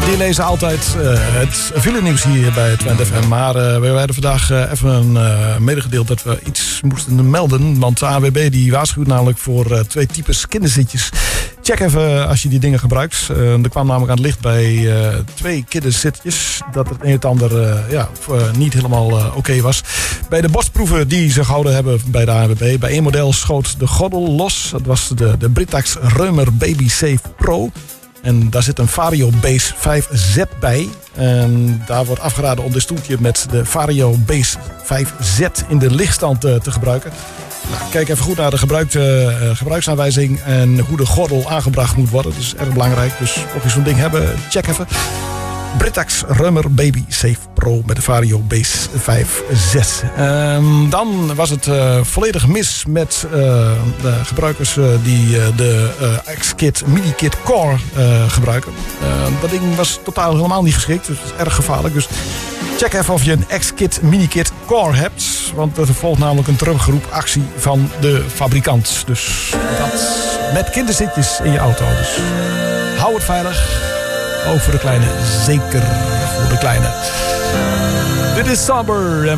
Die lezen altijd het filenieuws hier bij Twente FM. Maar we werden vandaag even medegedeeld dat we iets moesten melden. Want de ANWB die waarschuwt namelijk voor 2 types kinderzitjes. Check even als je die dingen gebruikt. Er kwam namelijk aan het licht bij 2 kinderzitjes dat het een en het ander niet helemaal oké was. Bij de borstproeven die ze gehouden hebben bij de ANWB. Bij 1 model schoot de gordel los. Dat was de Britax Reumer Baby Safe Pro. En daar zit een Vario Base 5Z bij. En daar wordt afgeraden om dit stoeltje met de Vario Base 5Z in de lichtstand te gebruiken. Nou, kijk even goed naar de gebruiksaanwijzing en hoe de gordel aangebracht moet worden. Dat is erg belangrijk. Dus of je zo'n ding hebben, check even. Britax Reumer Baby Safe Pro met de Vario Base 5Z. Dan was het volledig mis met de gebruikers die de X-Kit Mini-Kit Core gebruiken. Dat ding was totaal helemaal niet geschikt, dus dat is erg gevaarlijk. Dus check even of je een X-Kit Mini-Kit Core hebt. Want er volgt namelijk een terugroepactie van de fabrikant. Dus dat met kinderzitjes in je auto. Dus hou het veilig. Ook voor de kleine, zeker voor de kleine. Dit is Somber.